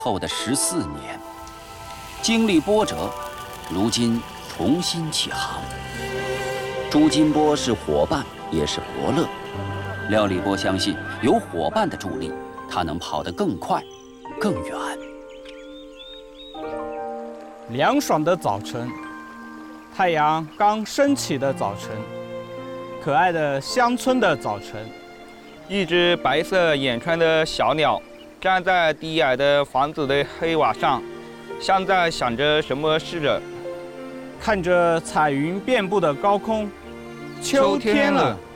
后的14年，经历波折，如今重新起航。朱金波是伙伴，也是伯乐。廖立波相信，有伙伴的助力，他能跑得更快、更远。 凉爽的早晨，太阳刚升起的早晨，可爱的乡村的早晨， 一只白色眼穿的小鸟站在低矮的房子的黑瓦上，像在想着什么似的。 看着彩云遍布的高空，秋天了。